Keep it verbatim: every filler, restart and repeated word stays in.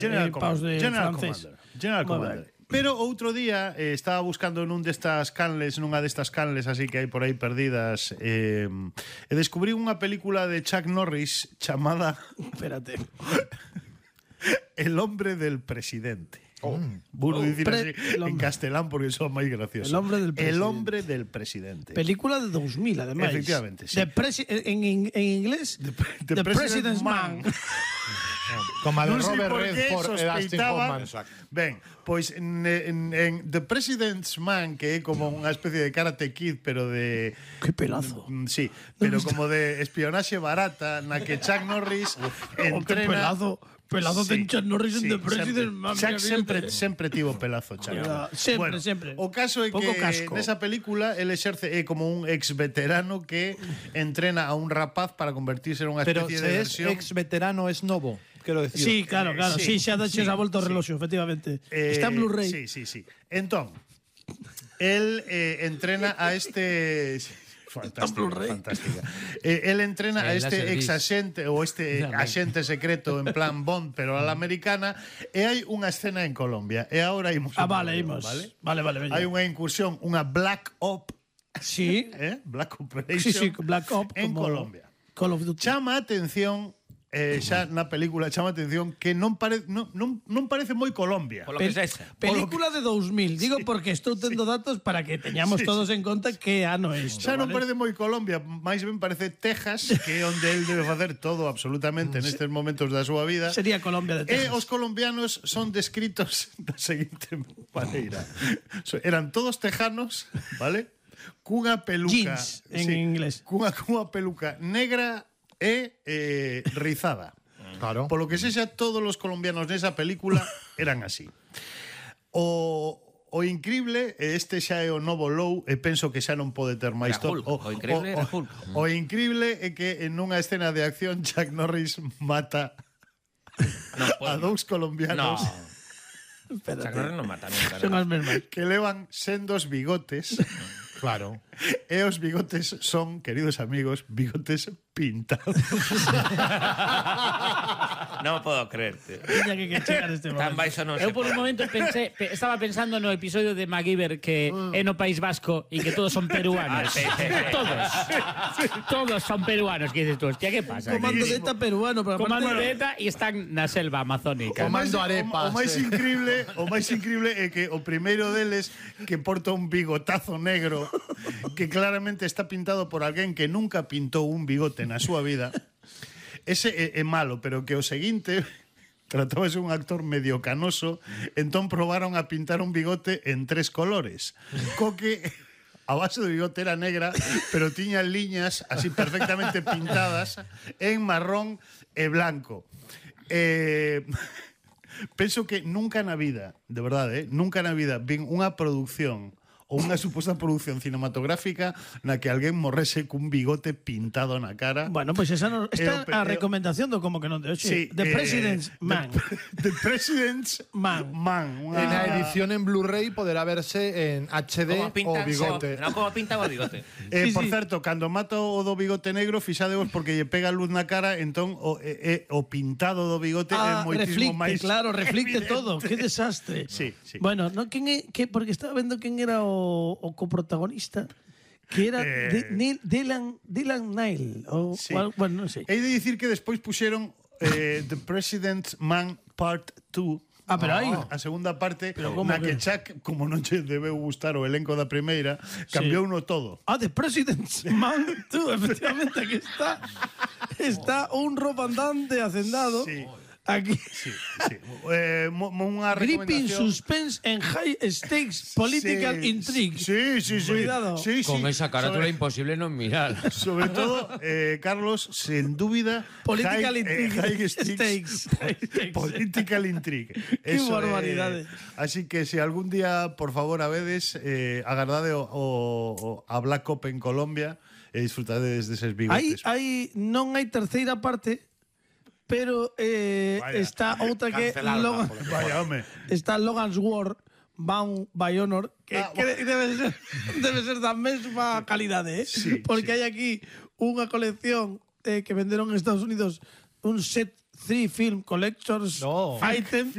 General eh, paus de General francés. Commander. General Commander. Pero outro día eh, estaba buscando nun destas canles, nunha destas canles así que hai por aí perdidas, eh, e descubrí unha película de Chuck Norris chamada Espérate. El hombre del presidente. Oh. Bueno, Oh. dicir Pre- así en hombre. castelán porque son máis graciosos. El hombre del presidente. El hombre del presidente. Película de dos mil, ademais. Efectivamente, sí. De presi en, en, en inglés, The, The, The President's Man. Como a de Non sei Robert por que Redford e Dustin sospeitaba. Hoffman. Ben, pois en, en, en The President's Man, que é como unha especie de Karate Kid, pero de... Qué pelazo. Mm, sí, pero como de espionaxe barata, na que Chuck Norris Oh, qué entrena... pelazo. Pelazo Sí, ten Chuck Norris en sí, The President's Man. Chuck mira, sempre, mira. sempre tivo pelazo, Chuck. Ya, sempre, bueno, sempre. O caso é Pouco que casco. nesa película el exerce é como un ex veterano que entrena a un rapaz para convertirse en unha Pero especie se de es versión... ex veterano es novo, quero decir. Sí, claro, claro. Sí, Sí, xa daches sí, a volta o sí. reloxo, efectivamente. Eh, Está en Blu-ray. Sí, sí, sí. Entón, él eh, entrena a este... Fantástica, Blu-ray. fantástica. Eh, él entrena Sí, a la este servís. ex axente ou este Tamén. axente secreto en plan Bond, pero a la americana, e hai unha escena en Colombia. E agora imos... Ah, vale, imos. Vale, Vale, vale, veña. hai unha incursión, unha Black Op, Sí. eh? Black Operation Sí, sí, Black Op en como Colombia. Call of Duty. Chama a atención eh, xa na película chama a atención que non, pare, non, non, non parece moi Colombia. Polo que sexa. Película de dos mil. Digo porque estou tendo datos para que teñamos Sí, todos en conta que ano é isto. Xa non vale? parece moi Colombia, máis ben parece Texas, que é onde el debe facer todo absolutamente nestes momentos da súa vida. Sería Colombia de E Texas. os colombianos son descritos da seguinte maneira. So, eran todos tejanos, vale? Cunha peluca... Jeans, en inglés. Cunha, cunha peluca negra e eh, rizada. Claro. Polo que sexa, todos os colombianos nesa película eran así. O, o increíble, e este xa é o novo low, e penso que xa non pode ter máis Era top. Hulk, o increíble era Hulk. O increíble é que en unha escena de acción Chuck Norris mata No, a pues, dous no. colombianos Espérate. Chuck Norris non mata nunca. Son as mesmas. que levan sendos bigotes. Claro. E os bigotes son, queridos amigos, bigotes pintados. Non podo creerte. Tiña que que chegar este Tan momento. baixo non Eu se por un pode. momento pensé, pe- estaba pensando no episodio de MacGyver que é no País Vasco e que todos son peruanos. Ah, sí, sí, sí. Todos. Todos son peruanos. Que dices tú, hostia, ¿qué pasa? Comando de ETA peruano, pero Comando aparte- de ETA e están na selva amazónica. Comando O máis- arepas, O, o máis eh. increíble, o máis increíble é que o primeiro deles que porta un bigotazo negro que claramente está pintado por alguén que nunca pintou un bigote na súa vida. Ese é, é malo, pero que o seguinte tratábase un actor medio canoso, entón probaron a pintar un bigote en tres colores. Co que a base do bigote era negra, pero tiña liñas así perfectamente pintadas en marrón e blanco. Eh, penso que nunca na vida, de verdade, eh, nunca na vida vin unha producción ou unha suposta producción cinematográfica na que alguén morrese cun bigote pintado na cara. Bueno, pois pues esa no, esta Eh, a eh, recomendación do como que non de hoxe. Sí, The eh, President's The- Man. The President's Man. Man. En la Unha- edición en Blu-ray poderá verse en H D Como o pintan, bigote. No, como pintan o bigote. Eh, Sí, por sí. certo, cando mata o do bigote negro, fixadevos porque lle pega luz na cara, entón o, eh, eh, o pintado do bigote é Ah, moitísimo reflicte, máis claro, reflicte evidente. todo. Qué desastre. Sí, sí. Bueno, no, quen é, que, porque estaba vendo quen era o, o coprotagonista, que era Eh, de, Neil, Dylan, Dylan Nile. O, Sí. o algo- bueno, non sei. Hei de dicir que despois puxeron eh, The President's Man Part two. Ah, pero hai. A segunda parte, como na que que? Chuck, como non che debeu gustar o elenco da primeira, cambiou no todo. Ah, The President's Man, tú, efectivamente, aquí está. Está un robo andante hacendado. Sí. Aquí. Sí, sí. Eh, mo- mo- unha Gripping recomendación. suspense and high stakes political Sí, intrigue. Sí, sí, sí. Cuidado. Sí, sí. Con esa carátula Sobre- imposible non mirar. Sobre todo, eh, Carlos, sin dúbida, Political high, intrigue. eh, high Stakes. stakes, political intrigue. Qué Eso, barbaridade. Eh, así que si algún día, por favor, a vedes, eh, agardade o, o, o a Black Op en Colombia e disfrutades deses Hai, bigotes. hai, non hai terceira parte, pero eh, Vaya. está outra que Cancelada, Logan, por Vaya, home. está Logan's War, Bound by Honor, que, Ah, que debe, ser, debe ser da mesma calidade, eh? Sí, porque sí. hai aquí unha colección eh, que venderon en Estados Unidos, un set three film collectors No. item